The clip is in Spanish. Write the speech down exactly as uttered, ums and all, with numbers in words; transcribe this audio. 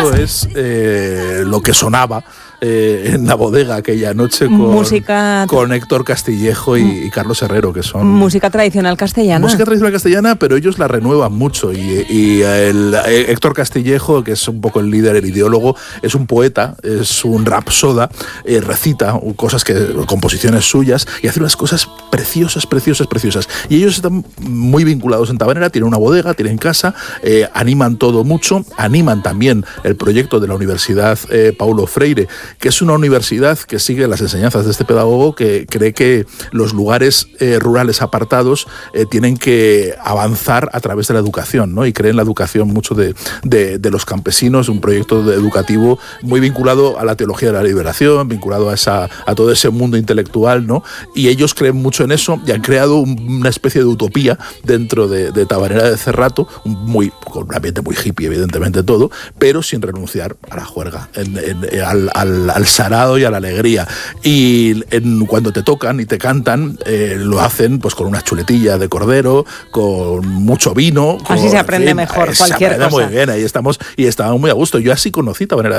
esto es eh, lo que sonaba eh, en la bodega aquella noche con, música... con Héctor Castillejo y, y Carlos Herrero, que son... Música tradicional castellana. Música tradicional castellana, pero ellos la renuevan mucho. Y, y el, Héctor Castillejo, que es un poco el líder, el ideólogo, es un poeta, es un rapsoda, eh, recita cosas que, composiciones suyas, y hace unas cosas preciosas, preciosas, preciosas. Y ellos están muy vinculados en Tabanera, tienen una bodega, tienen casa, eh, animan todo mucho, animan también el proyecto de la Universidad eh, Paulo Freire, que es una universidad que sigue las enseñanzas de este pedagogo, que cree que los lugares eh, rurales apartados eh, tienen que avanzar a través de la educación, ¿no? Y cree en la educación mucho de, de, de los campesinos, un proyecto de educativo muy vinculado a la teología de la liberación, vinculado a, esa, a todo ese mundo intelectual, ¿no? Y ellos creen mucho en eso y han creado un, una especie de utopía dentro de, de Tabanera de Cerrato, muy, con un ambiente muy hippie, evidentemente todo, pero sin renunciar a la juerga, en, en, al, al, al sarado y a la alegría. Y en, cuando te tocan y te cantan, eh, lo hacen pues con unas chuletillas de cordero, con mucho vino. Así con, se aprende en fin, mejor se cualquier aprende cosa. Muy bien, ahí estamos, y estábamos muy a gusto. Yo así conocí Tabanera